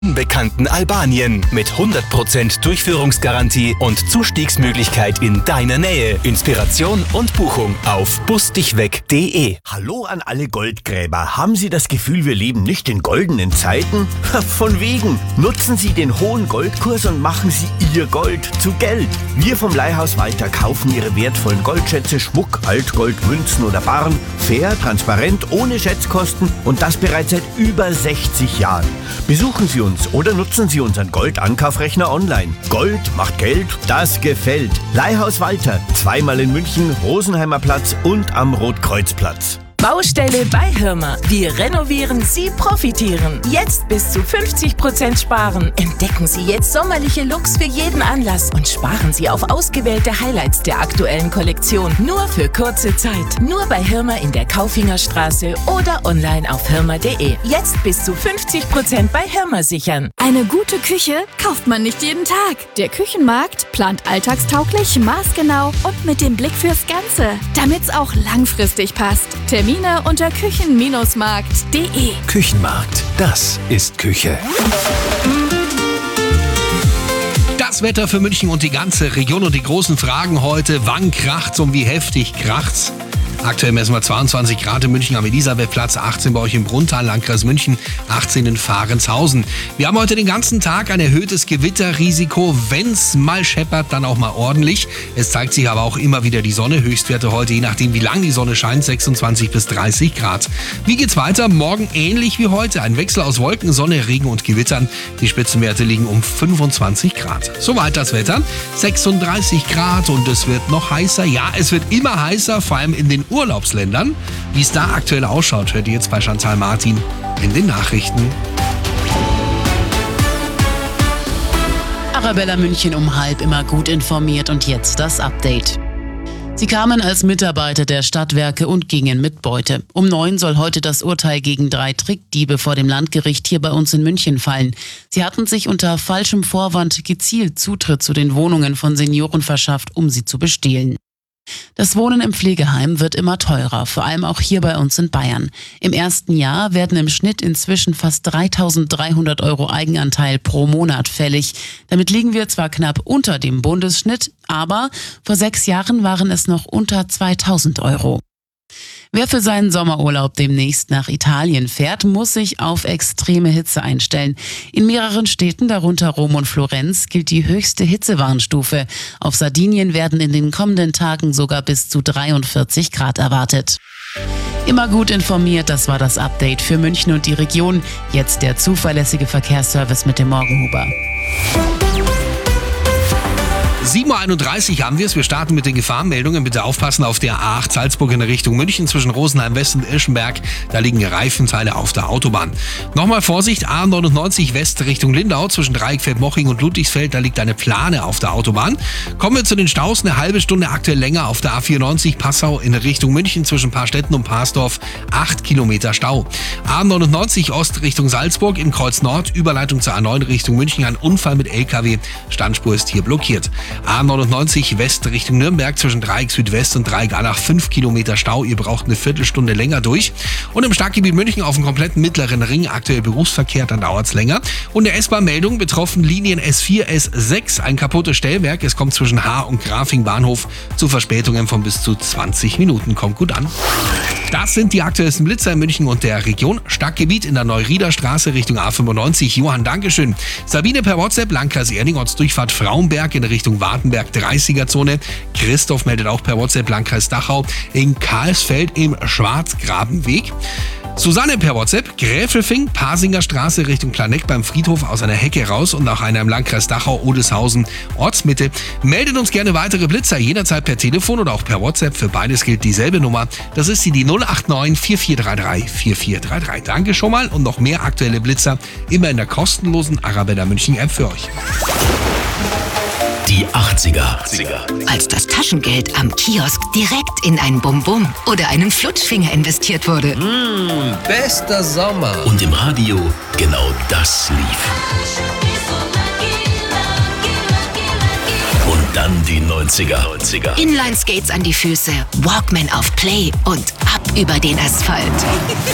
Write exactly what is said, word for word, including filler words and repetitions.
unbekannten Albanien mit hundert Prozent Durchführungsgarantie und Zustiegsmöglichkeit in deiner Nähe. Inspiration und Buchung auf busdichweg punkt de. Hallo an alle Goldgräber. Haben Sie das Gefühl, wir leben nicht in goldenen Zeiten? Von wegen. Nutzen Sie den hohen Goldkurs und machen Sie Ihr Gold zu Geld. Wir vom Leihhaus Walter kaufen Ihre wertvollen Goldschätze, Schmuck, Altgold, Münzen oder Barren fair, transparent, ohne Schätzkosten und das bereits seit über sechzig Jahren. Besuchen Sie uns oder nutzen Sie unseren Goldankaufrechner online. Gold macht Geld, das gefällt. Leihhaus Walter, zweimal in München, Rosenheimer Platz und am Rotkreuzplatz. Baustelle bei Hirmer. Wir renovieren, Sie profitieren. Jetzt bis zu fünfzig Prozent sparen. Entdecken Sie jetzt sommerliche Looks für jeden Anlass und sparen Sie auf ausgewählte Highlights der aktuellen Kollektion. Nur für kurze Zeit. Nur bei Hirmer in der Kaufingerstraße oder online auf hirmer punkt de. Jetzt bis zu fünfzig Prozent bei Hirmer sichern. Eine gute Küche kauft man nicht jeden Tag. Der Küchenmarkt plant alltagstauglich, maßgenau und mit dem Blick fürs Ganze, damit's auch langfristig passt. Termine unter küchen Markt punkt de. Küchenmarkt, das ist Küche. Das Wetter für München und die ganze Region und die großen Fragen heute. Wann kracht's und wie heftig kracht's? Aktuell messen wir zweiundzwanzig Grad in München am Elisabethplatz, achtzehn bei euch im Brunntal, Landkreis München, achtzehn in Fahrenshausen. Wir haben heute den ganzen Tag ein erhöhtes Gewitterrisiko. Wenn's mal scheppert, dann auch mal ordentlich. Es zeigt sich aber auch immer wieder die Sonne. Höchstwerte heute, je nachdem wie lang die Sonne scheint, sechsundzwanzig bis dreißig Grad. Wie geht's weiter? Morgen ähnlich wie heute. Ein Wechsel aus Wolken, Sonne, Regen und Gewittern. Die Spitzenwerte liegen um fünfundzwanzig Grad. Soweit das Wetter. sechsunddreißig Grad und es wird noch heißer. Ja, es wird immer heißer, vor allem in den Urlaubsländern. Wie es da aktuell ausschaut, hört ihr jetzt bei Chantal Martin in den Nachrichten. Arabella München um halb immer gut informiert und jetzt das Update. Sie kamen als Mitarbeiter der Stadtwerke und gingen mit Beute. Um neun soll heute das Urteil gegen drei Trickdiebe vor dem Landgericht hier bei uns in München fallen. Sie hatten sich unter falschem Vorwand gezielt Zutritt zu den Wohnungen von Senioren verschafft, um sie zu bestehlen. Das Wohnen im Pflegeheim wird immer teurer, vor allem auch hier bei uns in Bayern. Im ersten Jahr werden im Schnitt inzwischen fast dreitausenddreihundert Euro Eigenanteil pro Monat fällig. Damit liegen wir zwar knapp unter dem Bundesschnitt, aber vor sechs Jahren waren es noch unter zweitausend Euro. Wer für seinen Sommerurlaub demnächst nach Italien fährt, muss sich auf extreme Hitze einstellen. In mehreren Städten, darunter Rom und Florenz, gilt die höchste Hitzewarnstufe. Auf Sardinien werden in den kommenden Tagen sogar bis zu dreiundvierzig Grad erwartet. Immer gut informiert, das war das Update für München und die Region. Jetzt der zuverlässige Verkehrsservice mit dem Morgenhuber. sieben Uhr einunddreißig haben wir es. Wir starten mit den Gefahrenmeldungen. Bitte aufpassen auf der A acht Salzburg in der Richtung München zwischen Rosenheim West und Irschenberg. Da liegen Reifenteile auf der Autobahn. Nochmal Vorsicht, A neunundneunzig West Richtung Lindau zwischen Dreieckfeld-Moching und Ludwigsfeld. Da liegt eine Plane auf der Autobahn. Kommen wir zu den Staus. Eine halbe Stunde aktuell länger auf der A vierundneunzig Passau in Richtung München zwischen Paarstetten und Parsdorf. acht Kilometer Stau. A neunundneunzig Ost Richtung Salzburg im Kreuz Nord. Überleitung zur A neun Richtung München. Ein Unfall mit L K W. Standspur ist hier blockiert. A neunundneunzig West Richtung Nürnberg zwischen Dreieck Südwest und Dreieck Allach fünf Kilometer Stau. Ihr braucht eine Viertelstunde länger durch. Und im Stadtgebiet München auf dem kompletten mittleren Ring aktuell Berufsverkehr, dann dauert es länger. Und der S-Bahn-Meldung betroffen Linien S vier, S sechs, ein kaputtes Stellwerk. Es kommt zwischen Haar und Grafing Bahnhof zu Verspätungen von bis zu zwanzig Minuten. Kommt gut an. Das sind die aktuellsten Blitzer in München und der Region. Stadtgebiet in der Neuriederstraße Richtung A fünfundneunzig. Johann, Dankeschön. Sabine per WhatsApp, Landkreis Erding, Ortsdurchfahrt Frauenberg in Richtung Wartenberg, dreißiger-Zone. Christoph meldet auch per WhatsApp, Landkreis Dachau in Karlsfeld im Schwarzgrabenweg. Susanne per WhatsApp, Gräfelfing, Pasinger Straße Richtung Planegg beim Friedhof aus einer Hecke raus und auch einer im Landkreis Dachau, Odeshausen, Ortsmitte. Meldet uns gerne weitere Blitzer, jederzeit per Telefon oder auch per WhatsApp. Für beides gilt dieselbe Nummer. Das ist die, die null acht neun vier vier drei drei vier vier drei drei. Danke schon mal und noch mehr aktuelle Blitzer immer in der kostenlosen Arabella München App für euch. Die achtziger. Als das Taschengeld am Kiosk direkt in ein Bum-Bum oder einen Flutschfinger investiert wurde. Mmh, bester Sommer. Und im Radio genau das lief. Und dann die neunziger. Inline-Skates an die Füße, Walkman auf Play und ab über den Asphalt.